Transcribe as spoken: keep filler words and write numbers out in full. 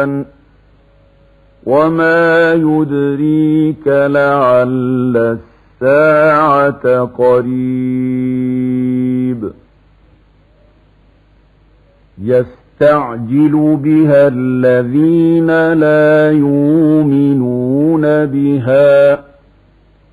الفتن وما يدريك لعل الساعة قريب يستعجل بها الذين لا يؤمنون بها